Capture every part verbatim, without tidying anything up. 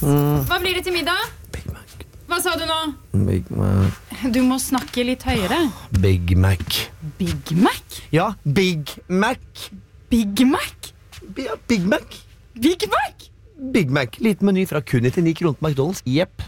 Mm. Hva blir det til middag? Big Mac. Hva sa du nå? Big Mac. Du må snakke litt høyere. Big Mac. Big Mac? Ja, Big Mac. Big Mac? Ja, Big Mac. Big Mac? Big Mac. Liten meny fra kun nittionio kroner på McDonald's. Jepp.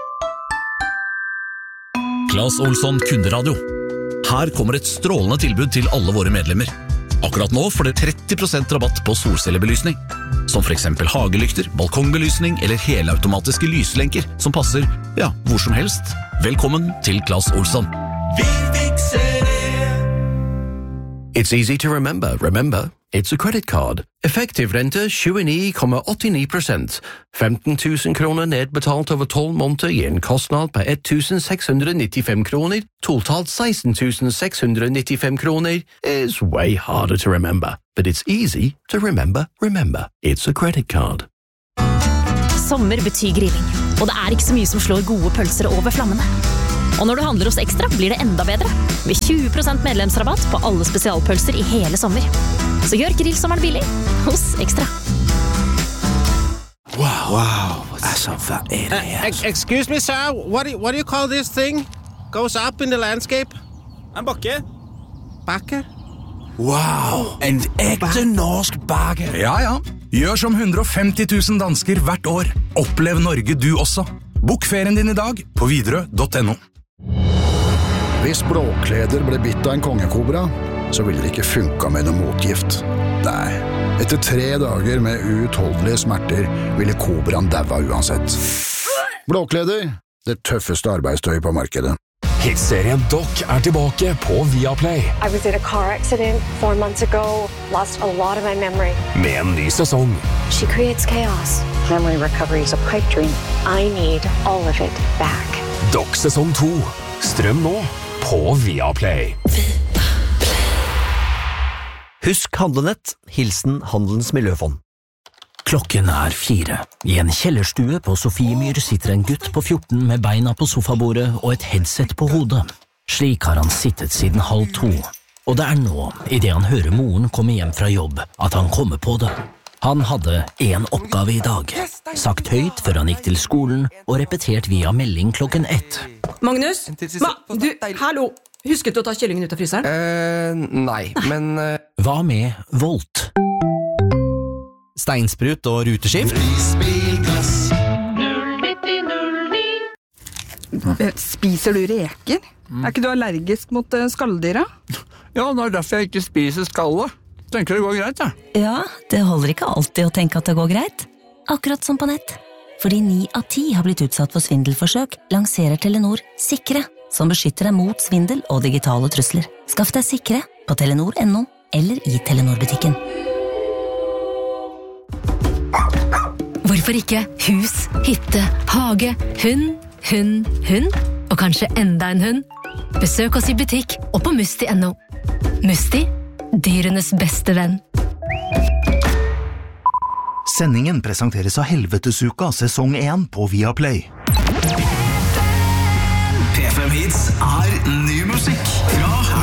Claes Olsson Kunderadio. Her kommer et strålende tilbud til alle våre medlemmer. Akkurat nå får dere tretti prosent rabatt på solcellebelysning. Som for eksempel hagelykter, balkongbelysning eller helautomatiske lyslenker som passer, ja, hvor som helst. Velkommen til Claes Olsson. Vi fikser det. It's easy to remember. Remember, it's a credit card. Effektiv rente tjueni komma åttionio procent. femten tusen kroner nedbetalt over tolv måneder i en kostnad på ett tusen sex hundred nittiofem kroner. Totalt sexton tusen sex hundred nittiofem kroner is way harder to remember. But it's easy to remember. Remember, it's a credit card. Sommer betyr grilling, og det er ikke så mye som slår gode pølser over flammene. Og når du handler hos Ekstra, blir det enda bedre, med tjue prosent medlemsrabatt på alle spesialpølser i hele sommer. Så gjør grillsommeren billig hos Ekstra. Wow, wow. Altså, hvad er det her? Uh, excuse me, sir. What do, you, what do you call this thing? Goes up in the landscape? En bakke. Bakke? Wow, en ægte norsk bakke. Ja, ja. Gjør som one hundred fifty thousand dansker hvert år. Opplev Norge du også. Bok ferien din i dag på Widerøe punktum no. Hvis Blåkleder ble bitt av en kongekobra, så ville det ikke funka med noe motgift. Nei, etter tre dager med uutholdelige smerter ville kobraen daua uansett. Blåkleder, det tøffeste arbeidstøy på markedet. Hitserien Doc er tilbake på Viaplay. I was in a car accident four months ago, lost a lot of my memory. Med en ny sesong. She creates chaos. Memory recovery is a pipe dream. I need all of it back. Doc sesong to. Strøm nå på Viaplay. Husk handlenett. Hilsen Handelens Miljøfond. Klokken er fire. I en kjellerstue på Sofiemyr sitter en gutt på fjorten med beina på sofabordet og et headset på hodet. Slik har han sittet siden halv to. Og det er nå, i det han hører moren komme hjem fra jobb, at han kommer på det. Han hadde en oppgave i dag. Sagt høyt før han gikk til skolen, og repetert via melding klokken ett. Magnus? Ma, du, hallo! Husket du å ta kyllingen ut av fryseren? Eh, nei, men... Uh... Hva med Volt? Steinsprut og ruteskift? Spiser du reker? Mm. Er ikke du allergisk mot skalldyra? Ja, det er derfor jeg ikke spiser skallet. Tenker det går greit, ja. Ja, det holder ikke alltid å tenke at det går greit. Akkurat som på nett. Fordi ni av ti har blitt utsatt for svindelforsøk, lanserer Telenor Sikre, som beskytter deg mot svindel og digitale trusler. Skaff deg Sikre på telenor punktum no eller i Telenor-butikken. Hvorfor ikke hus, hytte, hage, hund, hund, hund, og kanskje enda en hund? Besøk oss i butikk og på musti punktum no. Musti, dyrenes beste venn. Sendingen presenteres av Helvetesuka sesong one på Viaplay. P fem Hits er ny musikk fra